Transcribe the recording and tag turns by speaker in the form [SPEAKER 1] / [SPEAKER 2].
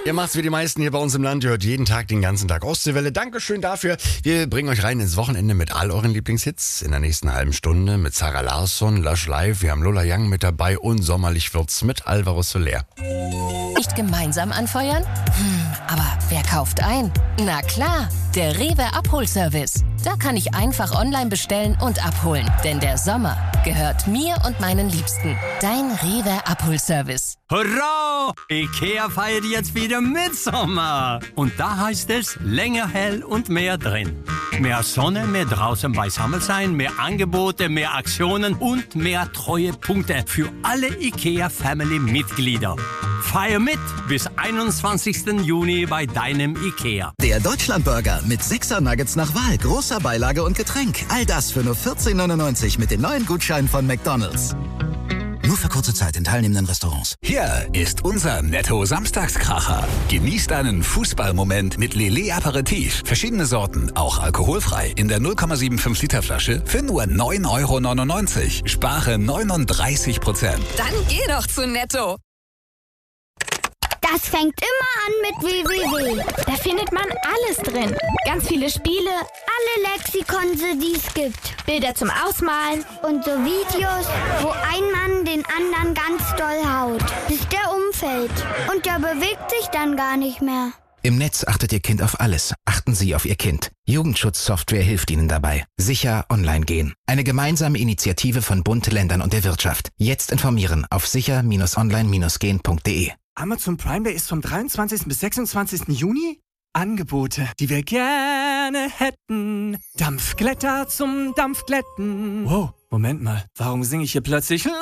[SPEAKER 1] Ihr macht's wie die meisten hier bei uns im Land. Ihr hört jeden Tag den ganzen Tag Ostseewelle. Dankeschön dafür. Wir bringen euch rein ins Wochenende mit all euren Lieblingshits. In der nächsten halben Stunde mit Sarah Larsson, Lush Live. Wir haben Lola Young mit dabei und Sommerlich wird's mit Alvaro Soler.
[SPEAKER 2] Nicht gemeinsam anfeuern? Aber wer kauft ein? Na klar, der Rewe Abholservice. Da kann ich einfach online bestellen und abholen. Denn der Sommer gehört mir und meinen Liebsten. Dein Rewe Abholservice.
[SPEAKER 3] Hurra! IKEA feiert jetzt wieder Mitsommer. Und da heißt es länger hell und mehr drin. Mehr Sonne, mehr draußen beisammen sein, mehr Angebote, mehr Aktionen und mehr Treuepunkte für alle IKEA-Family-Mitglieder. Feier mit bis 21. Juni bei deinem IKEA.
[SPEAKER 4] Der Deutschlandburger mit 6er Nuggets nach Wahl, großer Beilage und Getränk. All das für nur 14,99 mit den neuen Gutscheinen von McDonald's. Nur für kurze Zeit in teilnehmenden Restaurants.
[SPEAKER 5] Hier ist unser Netto-Samstagskracher. Genießt einen Fußballmoment mit Lillet Aperitif. Verschiedene Sorten, auch alkoholfrei. In der 0,75 Liter Flasche für nur 9,99 €. Spare 39%.
[SPEAKER 2] Dann geh doch zu Netto.
[SPEAKER 6] Das fängt immer an mit www. Da findet man alles drin. Ganz viele Spiele, alle Lexikonse, die es gibt. Bilder zum Ausmalen und so Videos, wo ein Mann den anderen ganz doll haut, bis der umfällt. Und der bewegt sich dann gar nicht mehr.
[SPEAKER 7] Im Netz achtet Ihr Kind auf alles. Achten Sie auf Ihr Kind. Jugendschutzsoftware hilft Ihnen dabei. Sicher online gehen. Eine gemeinsame Initiative von Bund, Ländern und der Wirtschaft. Jetzt informieren auf sicher-online-gehen.de.
[SPEAKER 8] Amazon Prime Day ist vom 23. bis 26. Juni. Angebote, die wir gerne hätten. Dampfglätter zum Dampfglätten. Wow, Moment mal, warum singe ich hier plötzlich